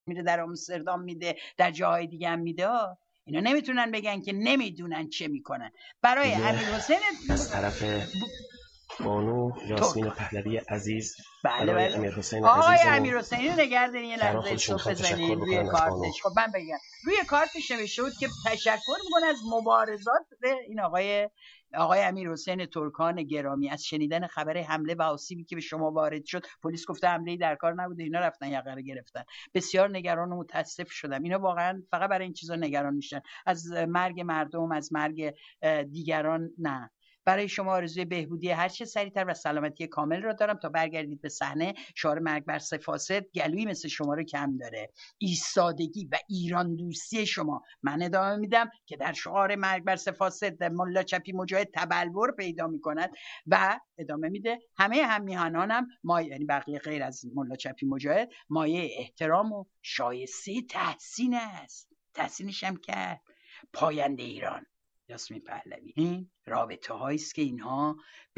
میره در آمستردام میده، در جاهای دیگه هم میده. اینا نمیتونن بگن که نمیدونن چه میکنن. برای امیرحسین از طرف بانو یاسمین پهلوی عزیز برای امیرحسین آقای عزیزمون امیرحسین نگردن یه لحظه استوب بزنید روی کارتش. خب من بگم روی کارتش نوشته بود که تشکر میکنه از مبارزات این آقای امیرحسین ترکان گرامی از شنیدن خبر حمله و آسیبی که به شما وارد شد. پلیس گفته حمله‌ای در کار نبوده، اینا رفتن یقه رو گرفتن. بسیار نگران و متاسف شدم. اینا واقعا فقط برای این چیزا نگران میشن، از مرگ مردم، از مرگ دیگران نه. برای شما آرزوی بهبودی هر چه سریعتر و سلامتی کامل را دارم تا برگردید به صحنه. شعار مرگ بر سه فاسد گلویی مثل شما رو کم داره. ایستادگی و ایران دوستی شما. من ادامه میدم که در شعار مرگ بر سه فاسد ملا چپی مجاهد تبلور پیدا میکند و ادامه میده همه هم میهنانم ما، یعنی بقیه غیر از ملا چپی مجاهد، مایه احترام و شایسته تحسین است. تحسینش هم کرد. پاینده ایران یاسمین پهلوی. این رابطه هایی است که اینها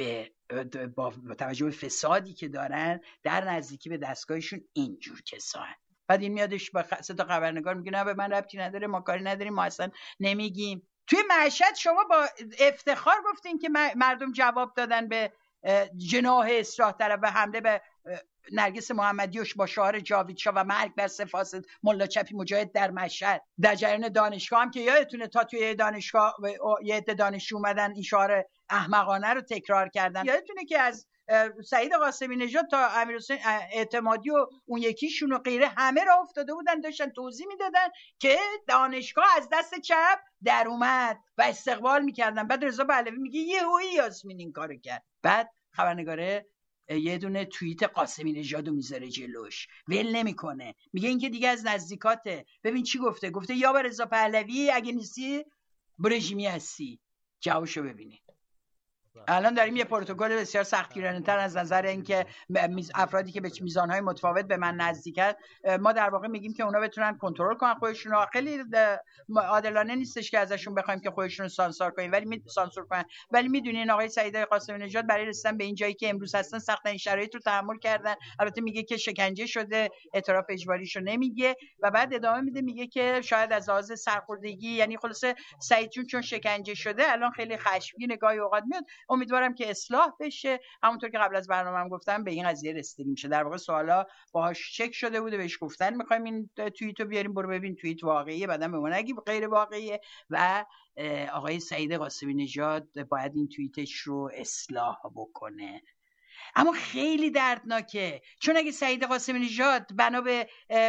با توجه به فسادی که دارن در نزدیکی به دستگاهشون اینجور کسان. بعد این میادش با سه تا خبرنگار میگه نه به من ربطی نداره، ما کاری نداریم، ما اصلا نمیگیم. توی مشهد شما با افتخار گفتین که مردم جواب دادن به جناح اصلاح طلب و حمله به نرگس محمدیوش با شعار جاوید شاه و مرگ بر سه فاسد ملا چپی مجاهد در مشهد. در جریان دانشگاه هم که یادتونه تا توی دانشگاه یه عده دانشجو اومدن این شعار احمقانه رو تکرار کردن. یادتونه که از سعید قاسمی نژاد تا امیرحسین اعتمادی و اون یکیشون و غیره همه را افتاده بودن داشتن توضیح میدادن که دانشگاه از دست چپ در اومد و استقبال میکردن. بعد رضا پهلوی میگه یهویی یاسمین این کارو کرد. بعد خبرنگاره یه دونه توییت قاسمی نژادو میذاره جلوش، ول نمیکنه، میگه این که دیگه از نزدیکاته. ببین چی گفته یا با رضا پهلوی اگه نیستی برژیمی هستی. جوابشو ببینید. الان داریم یه پروتکل بسیار سختگیرانه‌تر از نظر اینکه افرادی که به میزانهای متفاوت به من نزدیکن، ما در واقع میگیم که اونا بتونن کنترل کنن خودشون رو. خیلی عادلانه نیستش که ازشون بخوایم که خودشون رو سانسور کنیم، ولی میدونین آقای سعید قاسمی نژاد برای رسیدن به این جایی که امروز هستن سخت این شرایط رو تحمل کردن. البته میگه که شکنجه شده، اعتراف اجباریشو نمیگه و بعد ادامه میده میگه که شاید از لحاظ سرخوردگی، یعنی خلاصه سعید جون چون شکنجه شده الان خیلی خشمگین، گاهی اوقات میاد. امیدوارم که اصلاح بشه. همونطور که قبل از برنامه‌ام گفتم به این قضیه رسیدگی میشه. در واقع سوالا باهاش چک شده بوده، بهش گفتن میخوایم این توییتو بیاریم، برو ببین توییت واقعیه، بعدم به ما نگی غیر واقعیه و آقای سعید قاسمی نژاد باید این توییتش رو اصلاح بکنه. اما خیلی دردناکه، چون اگه سعید قاسمی نژاد بنا به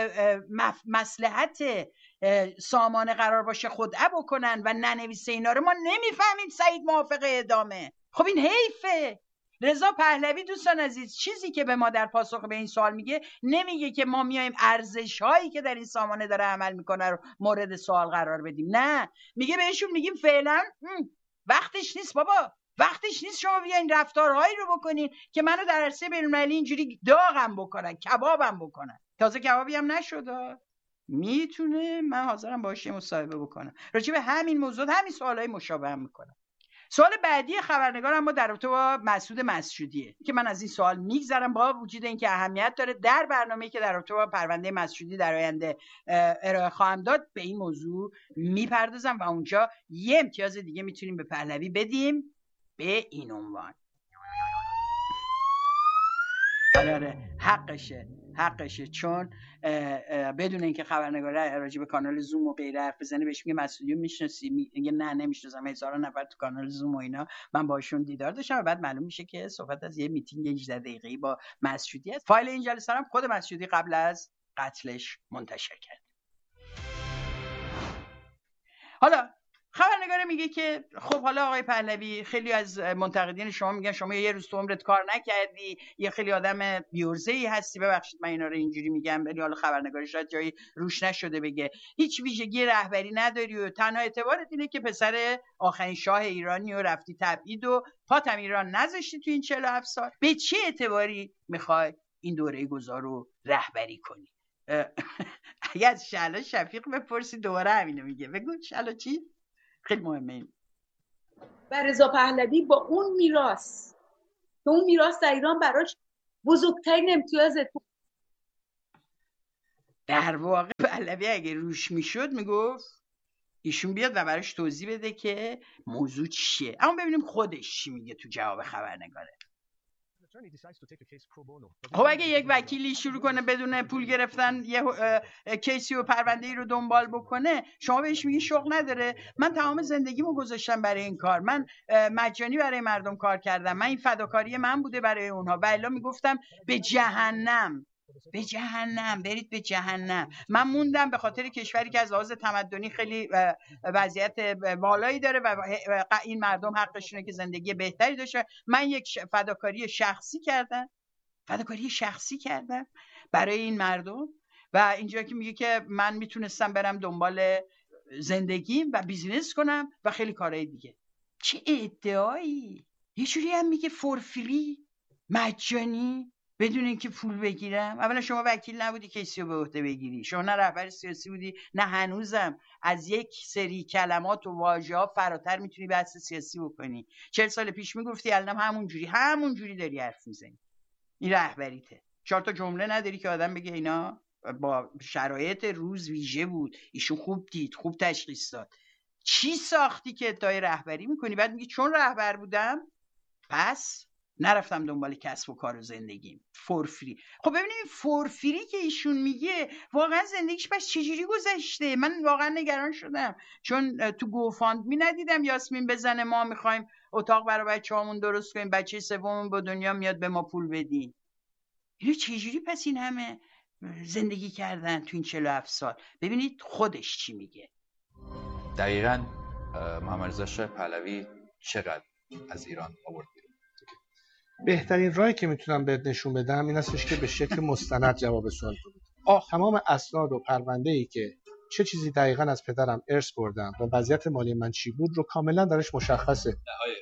مصلحت سامانه قرار باشه خدعه بکنن و ننویسه اینا رو، ما نمیفهمیم سعید موافق اعدامه. خب این حیفه. رضا پهلوی دوستان عزیز چیزی که به ما در پاسخ به این سوال میگه، نمیگه که ما میایم ارزش هایی که در این سامانه داره عمل میکنه رو مورد سوال قرار بدیم. نه، میگه بهشون میگیم فعلا وقتش نیست بابا، وقتش نیست شما بیاین رفتارهایی رو بکنین که منو در عرصه بین‌المللی اینجوری داغم بکنن، کبابم بکنن. تازه کبابی هم نشد. میتونه من حاضرم باهاش مصاحبه بکنم راجع به همین موضوع، همین سوالای مشابه هم میکنم. سوال بعدی خبرنگار اما در رابطه با مسعود مسعودیه که من از این سوال میگذرم با وجود اینکه اهمیت داره. در برنامه‌ای که در رابطه با پرونده مسعودی در آینده ارائه خواهم داد به این موضوع میپردازم و اونجا یه امتیاز دیگه میتونیم به پهلوی بدیم به این عنوان. آره حقشه چون بدون اینکه خبرنگار راجع به کانال زوم و غیره حرف بزنه بهش میگه مسعودی میشناسی؟ میگه نه نمیشناسم، هزاران نفر تو کانال زوم و اینا من باشون دیدار داشتم و بعد معلوم میشه که صحبت از یه میتینگ 18 دقیقه‌ای با مسعودی است. فایل این جلسه هم خود مسعودی قبل از قتلش منتشر کرد. حالا خبرنگار میگه که خب حالا آقای پهلوی، خیلی از منتقدین شما میگن شما یه روز تو عمرت کار نکردی، یه خیلی آدم بیورزه‌ای هستی. ببخشید من اینا رو اینجوری میگم، ولی حالا خبرنگار شاید جایی روش نشده بگه هیچ ویژگی رهبری نداری و تنها اعتبارت اینه که پسر آخرین شاه ایرانی و رفتی تبعید و پاتم ایران نذاشتی تو این 47 سال. به چه اعتباری میخوای این دوره گذار رو رهبری کنی؟ اگه از شعلا شفیق بپرسی دوباره همینو میگه. بگو شعلا چی؟ خیلی مهمه این. و رضا پهلوی با اون میراث که اون میراث در ایران براش بزرگترین امتیاز در واقع پهلوی اگه روش میشد میگفت ایشون بیاد و براش توضیح بده که موضوع چیه. اما ببینیم خودش چی میگه تو جواب خبرنگاره. خب اگه یک وکیلی شروع کنه بدون پول گرفتن یه کیسی و پرونده‌ای رو دنبال بکنه، شما بهش میگی شغل نداره؟ من تمام زندگیمو گذاشتم برای این کار، من مجانی برای مردم کار کردم، من این فداکاری من بوده برای اونها، و الا میگفتم به جهنم، به جهنم، برید به جهنم. من موندم به خاطر کشوری که از لحاظ تمدنی خیلی وضعیت بالایی داره و این مردم حقشونه که زندگی بهتری داشته. من یک فداکاری شخصی کردم برای این مردم، و اینجا که میگه که من میتونستم برم دنبال زندگیم و بیزینس کنم و خیلی کارهای دیگه. چه ادعایی! یه جوری هم میگه فور فری، مجانی، بدون اینکه پول بگیرم. اولا شما وکیل نبودی کسی رو به عهده بگیری، شما نه رهبر سیاسی بودی، نه هنوزم از یک سری کلمات و واژه‌ها فراتر میتونی بحث سیاسی بکنی. 40 سال پیش میگفتی، الان همون جوری داری حرف میزنی. این رهبریته. 4 تا جمله نداری که آدم بگه اینا با شرایط روز ویژه بود، ایشون خوب دید، خوب تشخیص داد. چی ساختی که ادعای رهبری میکنی؟ بعد میگی چون رهبر بودم پس نرفتم دنبال کسب و کار و زندگیم، فورفری. خب ببینید فورفری که ایشون میگه واقعا زندگیش پس چجوری گذشته؟ من واقعا نگران شدم، چون تو گوفاندمی ندیدم یاسمین بزنه ما میخوایم اتاق برای بچه‌هامون درست کنیم، بچه سوممون به دنیا میاد به ما پول بدین. اینو چجوری پس این همه زندگی کردن تو این 47 سال؟ ببینید خودش چی میگه. دقیقاً محمد رضا شاه پهلوی چقدر از ایران آورد بیرون؟ بهترین راهی که میتونم بهت نشون بدم این هستش که به شکل مستند جواب سوال بدید. تمام اسناد و پرونده‌ای که چه چیزی دقیقاً از پدرم ارث بردم و وضعیت مالی من چی بود رو کاملا درش مشخصه.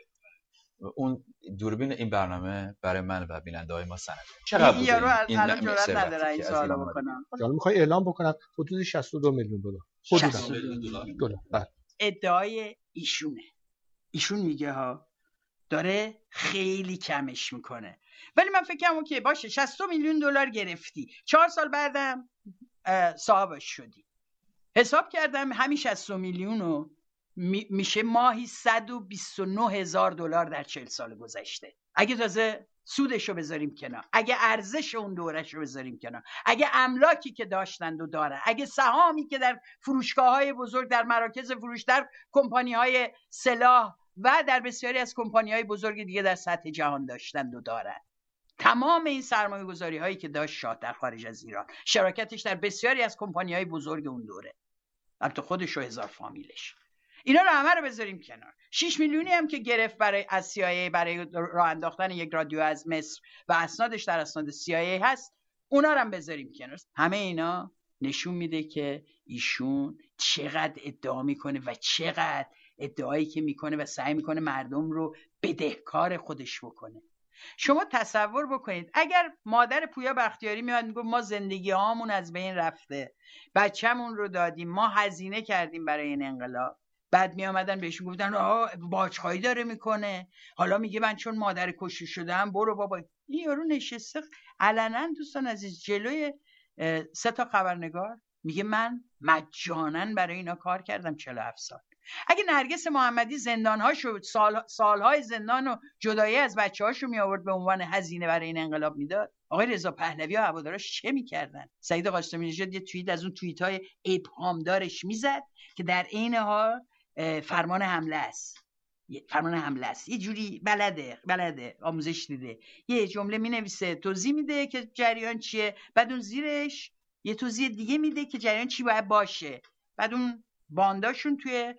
اون دوربین این برنامه برای من و بیننده‌های ما سند. چقدر این یارو الان جرئت نداره این سوالو بکنه. حالا میخوای اعلام بکنم حدود 62 میلیون دلار. حدود دلار. بله. ادعای ایشونه. ایشون میگه ها داره خیلی کمش میکنه، ولی من فکر کنم که باشه 60 میلیون دلار گرفتی، 4 سال بعدم صاحبش شدی. حساب کردم همین 60 میلیون رو میشه ماهی 129,000 دلار در 40 سال گذشته. اگه تازه سودش رو بذاریم کنار، اگه ارزش اون دورش رو بذاریم کنار، اگه املاکی که داشتند و دارن، اگه سهامی که در فروشگاه‌های بزرگ، در مراکز فروش، در کمپانی‌های سلاح و در بسیاری از کمپانی‌های بزرگ دیگه در سطح جهان داشتند و دارن، تمام این سرمایه‌گذاری هایی که داشت شاه در خارج از ایران، شراکتش در بسیاری از کمپانی‌های بزرگ اون دوره، البته خودش و 1000 فامیلش، اینا رو همه رو بذاریم کنار. 6 میلیونی هم که گرفت از CIA برای راه انداختن یک رادیو از مصر و اسنادش در اسناد CIA هست، اونا رو هم بذاریم کنار. همه اینا نشون میده که ایشون چقدر ادعا میکنه و چقدر ادعایی که میکنه و سعی میکنه مردم رو بدهکار خودش بکنه. شما تصور بکنید اگر مادر پویا بختیاری میاد میگه ما زندگی هامون از بین رفته، بچه‌مون رو دادیم، ما هزینه کردیم برای این انقلاب، بعد می آمدن بهشون گفتن باجخواهی داره میکنه، حالا میگه من چون مادر کشته شدم برو بابا. این یارو نشسته علنا دوستان عزیز جلوی 3 تا خبرنگار میگه من مجانا برای اینا کار کردم 47 سال. اگه نرگس محمدی زندانهاشو سالهای زندان و جدایی از بچه‌هاشو می آورد به عنوان هزینه برای این انقلاب میداد، آقای رضا پهلوی و هوادارش چه میکردن؟ سعید قاسمی نژاد یه توییت از اون توییت‌های ابهامدارش میزد که در عین حال فرمان حمله است. یه جوری بلده آموزش دیده، یه جمله مینویسه توضیح میده که جریان چیه، بعد اون زیرش یه توضیح دیگه میده که جریان چی باید باشه، بعد اون بانداشون توی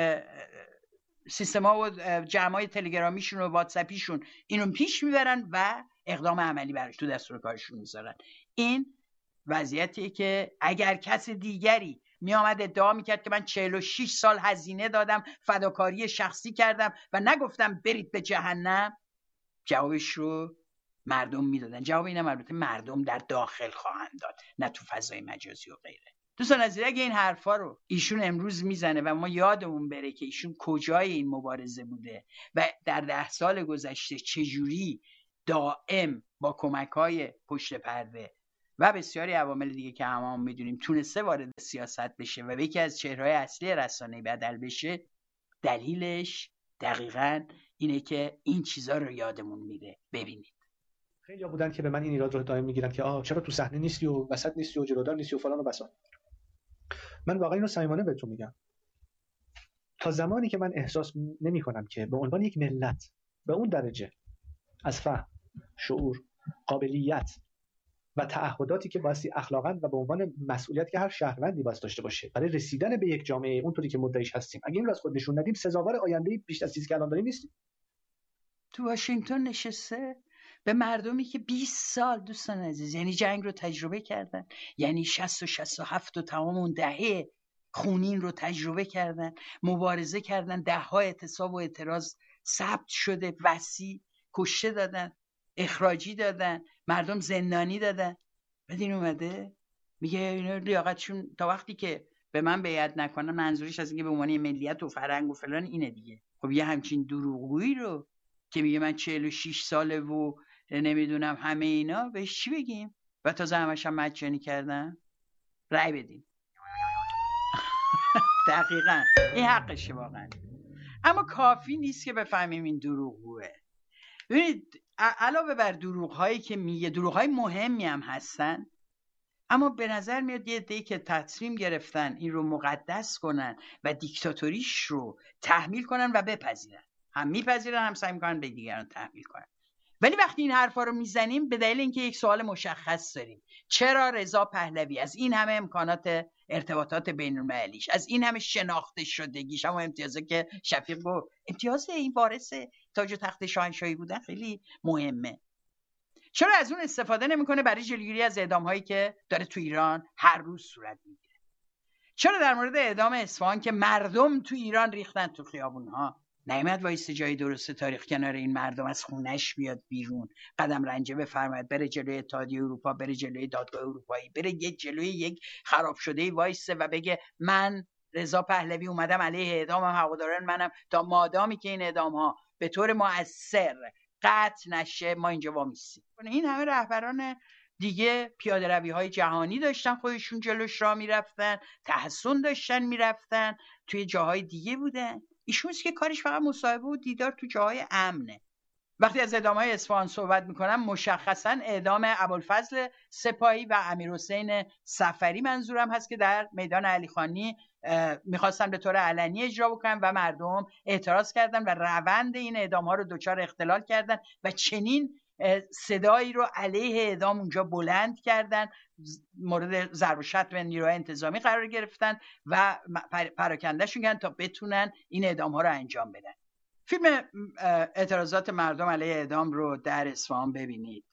سیستما و جمعای تلگرامیشون و واتساپیشون اینو پیش میبرن و اقدام عملی براش تو دستور کارشون میذارن. این وضعیتیه که اگر کس دیگری می آمد ادعا میکرد که من 46 سال هزینه دادم، فداکاری شخصی کردم و نگفتم برید به جهنم، جوابش رو مردم میدادن. جواب اینم البته مردم در داخل خواهند داد، نه تو فضای مجازی و غیره. دوستان عزیز اگه این حرفا رو ایشون امروز میزنه و ما یادمون بره که ایشون کجای این مبارزه بوده و در 10 سال گذشته چجوری دائم با کمک‌های پشت پرده و بسیاری عوامل دیگه که همه هم میدونیم تونسته وارد سیاست بشه و یکی از چهره‌های اصلی رسانه بدل بشه، دلیلش دقیقاً اینه که این چیزا رو یادمون میره. ببینید خیلی بودن که به من این ایراد رو دائم میگیرن که چرا تو صحنه نیستی و وسط نیستی و جلودار نیستی و فلان و بسان. من واقعا اینو صمیمانه بهتون میگم، تا زمانی که من احساس نمی‌کنم که به عنوان یک ملت به اون درجه از فهم، شعور، قابلیت و تعهداتی که بایستی اخلاقاً و به عنوان مسئولیت که هر شهروندی باید داشته باشه برای رسیدن به یک جامعه اونطوری که مدعیش هستیم، اگه این رو از خود نشون ندیم سزاوار آینده بیش از چیزی که الان داریم نیستیم. تو واشنگتن نشسته به مردمی که 20 سال دوستان عزیز یعنی جنگ رو تجربه کردن، یعنی 60 و 67 و تمام اون دهه خونین رو تجربه کردن، مبارزه کردن، ده‌ها اعتصاب و اعتراض ثبت شده، وسیع کشته دادن، اخراجی دادن، مردم زندانی دادن. بعد این اومده میگه اینا لیاقتشون تا وقتی که به من بیعت نکنن، منظورش از اینکه به عنوان ملیت و فرهنگ و فلان اینه دیگه. خب یه همچین دروغگویی رو که میگه من 46 ساله و نمیدونم همه اینا، بهش چی بگیم؟ و تا همش هم مجانی کردن. رأی بدیم. دقیقاً این حقشه واقعا. اما کافی نیست که بفهمیم این دروغگوه. ببینید علاوه بر دروغ‌هایی که میگه، دروغ‌های مهمی هم هستن، اما به نظر میاد یه عده‌ای که تصمیم گرفتن این رو مقدس کنن و دیکتاتوریش رو تحمیل کنن و بپذیرن. هم میپذیرن هم سعی میکنن به دیگران تحمیل کنن. ولی وقتی این حرفا رو میزنیم به دلیل اینکه یک سوال مشخص داریم، چرا رضا پهلوی از این همه امکانات ارتباطات بین‌المللیش، از این همه شناخته شدگیش، اما امتیازه که شفیق گفت امتیاز این وارث تاج و تخت شاهنشاهی بودن خیلی مهمه، چرا از اون استفاده نمیکنه برای جلوگیری از اعدام‌هایی که داره تو ایران هر روز صورت میگیره؟ چرا در مورد اعدام اصفهان که مردم تو ایران ریختن تو خیابون‌ها نعمت وایسته جای درست تاریخ کنار این مردم از خونش بیاد بیرون، قدم رنجه بفرماید، بره جلوی اتحادیه اروپا، بره جلوی دادگاه اروپایی، بره جلوی یک خراب شده وایسته و بگه من رضا پهلوی اومدم علیه اعدام هواداران منم تا مادامی که این اعدام‌ها به طور مؤثر قطع نشه ما اینجا وامیستیم. این همه رهبران دیگه پیاده روی های جهانی داشتن، خودشون جلوش راه میرفتن، تحسن داشتن میرفتن، توی جاهای دیگه بودن. ایشون که کارش فقط مصاحبه و دیدار تو جاهای امنه. وقتی از اعدام‌های اصفهان صحبت میکنم مشخصا اعدام ابوالفضل سپاهی و امیرحسین صفری منظورم هست که در میدان علیخانی میخواستن به طور علنی اجرا بکنن و مردم اعتراض کردن و روند این اعدام‌ها رو دچار اختلال کردن و چنین صدایی رو علیه اعدام اونجا بلند کردن، مورد ضرب و شتم نیروهای انتظامی قرار گرفتن و پراکندهشون کردن تا بتونن این اعدام ها رو انجام بدن. فیلم اعتراضات مردم علیه اعدام رو در اصفهان ببینید.